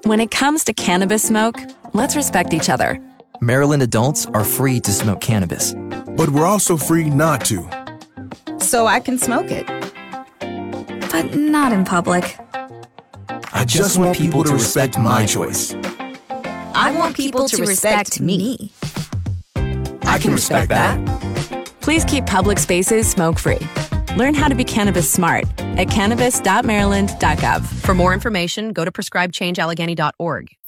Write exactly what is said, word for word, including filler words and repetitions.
When it comes to cannabis smoke, let's respect each other. Maryland adults are free to smoke cannabis. But we're also free not to. So I can smoke it. But not in public. I just want people to respect my choice. I want people to respect me. I can respect that. Please keep public spaces smoke-free. Learn how to be cannabis smart at cannabis dot maryland dot gov. For more information, go to prescribe change allegheny dot org.